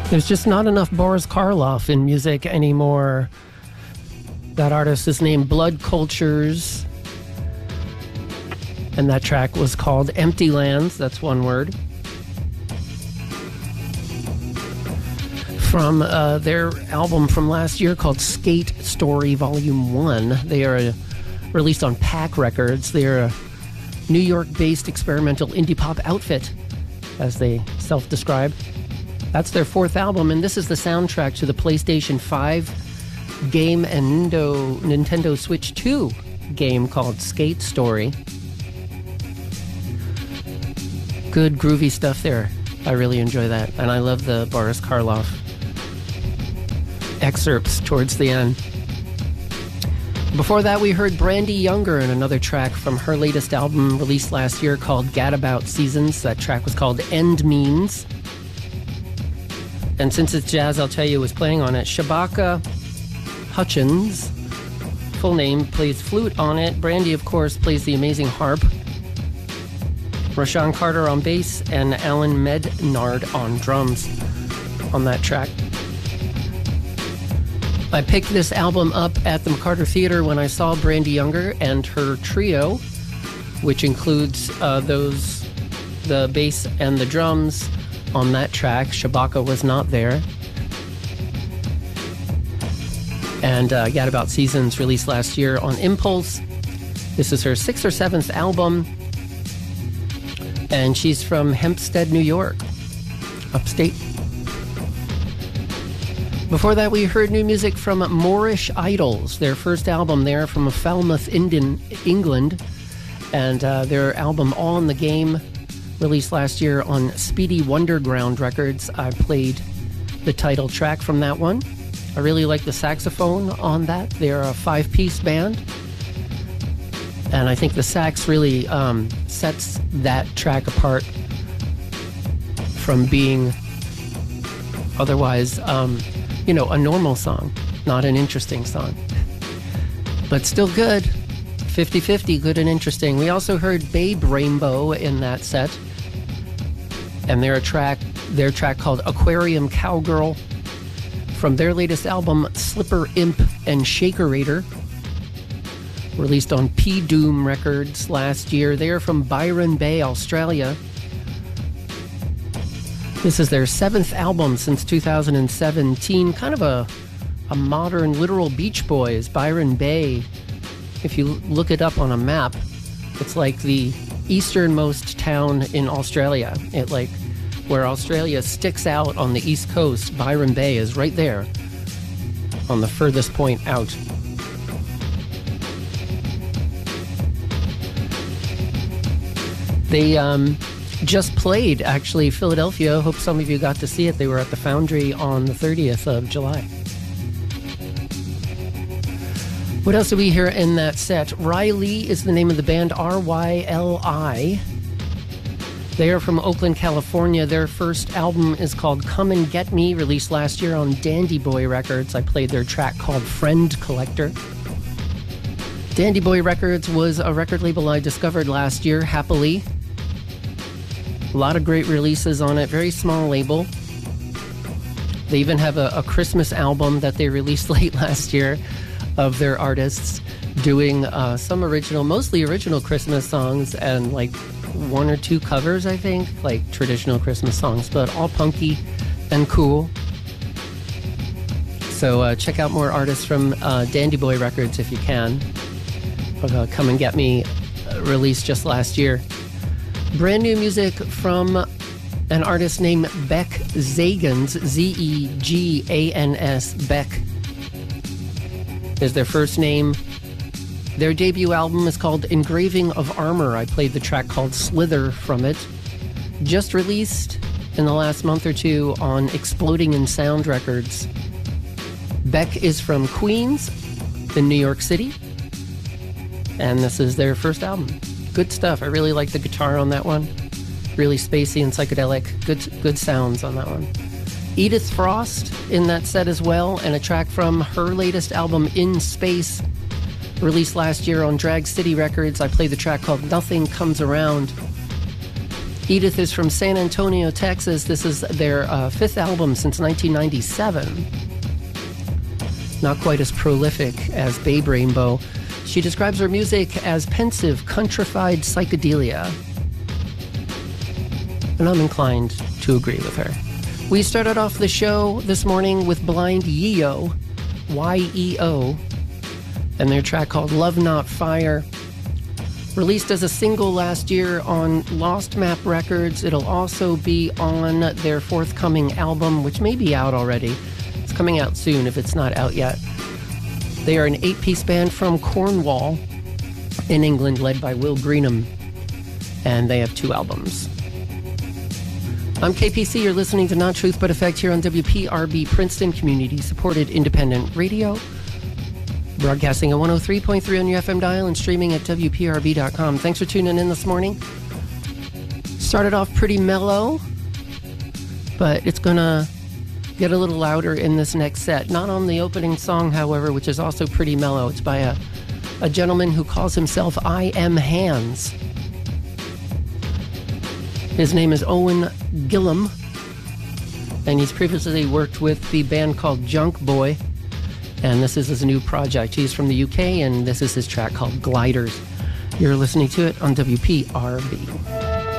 There's just not enough Boris Karloff in music anymore. That artist is named Blood Cultures, and that track was called Empty Lands. That's one word. From their album from last year called Skate Story Volume 1. They are released on Pack Records. They're a New York-based experimental indie pop outfit, as they self-describe. That's their fourth album, and this is the soundtrack to the PlayStation 5 game and Nintendo Switch 2 game called Skate Story. Good groovy stuff there. I really enjoy that, and I love the Boris Karloff excerpts towards the end. Before that, we heard Brandy Younger and another track from her latest album released last year called Gadabout Seasons. That track was called End Means. And since it's jazz, I'll tell you who was playing on it. Shabaka Hutchins, full name, plays flute on it. Brandy, of course, plays the amazing harp. Rashawn Carter on bass and Alan Mednard on drums on that track. I picked this album up at the McCarter Theater when I saw Brandy Younger and her trio, which includes the bass and the drums on that track. Shabaka was not there. And Gadabout Seasons released last year on Impulse. This is her 6th or 7th album. And she's from Hempstead, New York, upstate. Before that, we heard new music from Moorish Idols, their first album. They're from Falmouth, England. And their album All in the Game, released last year on Speedy Wonderground Records. I played the title track from that one. I really like the saxophone on that. They're a 5-piece band. And I think the sax really sets that track apart from being otherwise, a normal song, not an interesting song. But still good. 50-50, good and interesting. We also heard Babe Rainbow in that set. And their track called Aquarium Cowgirl from their latest album, Slipper Imp and Shakerator, released on P-Doom Records last year. They are from Byron Bay, Australia. This is their 7th album since 2017. Kind of a modern, literal Beach Boys. Byron Bay, if you look it up on a map, it's like the easternmost town in Australia. Where Australia sticks out on the east coast, Byron Bay is right there on the furthest point out. They just played, actually, Philadelphia. Hope some of you got to see it. They were at the Foundry on the 30th of July. What else do we hear in that set? Riley is the name of the band, R-Y-L-I. They are from Oakland, California. Their first album is called Come and Get Me, released last year on Dandy Boy Records. I played their track called Friend Collector. Dandy Boy Records was a record label I discovered last year, happily. A lot of great releases on it. Very small label. They even have a Christmas album that they released late last year of their artists doing some mostly original Christmas songs and one or two covers, I think, like traditional Christmas songs, but all punky and cool. So check out more artists from Dandy Boy Records if you can. Come and Get Me, released just last year. Brand new music from an artist named Beck Zagans, Z-E-G-A-N-S, Beck is their first name. Their debut album is called Engraving of Armor. I played the track called Slither from it. Just released in the last month or two on Exploding in Sound Records. Beck is from Queens in New York City. And this is their first album. Good stuff. I really like the guitar on that one. Really spacey and psychedelic. Good sounds on that one. Edith Frost in that set as well, and a track from her latest album, In Space, released last year on Drag City Records. I played the track called Nothing Comes Around. Edith is from San Antonio, Texas. This is their fifth album since 1997. Not quite as prolific as Babe Rainbow. She describes her music as pensive, countrified psychedelia. And I'm inclined to agree with her. We started off the show this morning with Blind Yeo, Y-E-O, and their track called Love Not Fire. Released as a single last year on Lost Map Records. It'll also be on their forthcoming album, which may be out already. It's coming out soon if it's not out yet. They are an 8-piece band from Cornwall in England, led by Will Greenham, and they have 2 albums. I'm KPC. You're listening to Not Truth But Effect here on WPRB Princeton Community-supported independent radio. Broadcasting at 103.3 on your FM dial and streaming at WPRB.com. Thanks for tuning in this morning. Started off pretty mellow, but it's going to get a little louder in this next set. Not on the opening song, however, which is also pretty mellow. It's by a gentleman who calls himself I Am Hands. His name is Owen Gillum, and he's previously worked with the band called Junk Boy. And this is his new project. He's from the UK, and this is his track called Gliders. You're listening to it on WPRB.